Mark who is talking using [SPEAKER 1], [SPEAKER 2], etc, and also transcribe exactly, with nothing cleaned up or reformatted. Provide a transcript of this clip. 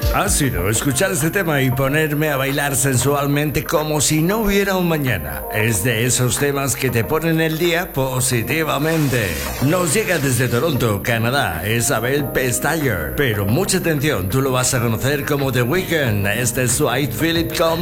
[SPEAKER 1] Ha sido escuchar este tema y ponerme a bailar sensualmente como si no hubiera un mañana. Es de esos temas que te ponen el día positivamente. Nos llega desde Toronto, Canadá, Isabel Pestayer. Pero mucha atención, tú lo vas a conocer como The Weeknd. Este es White Phillip con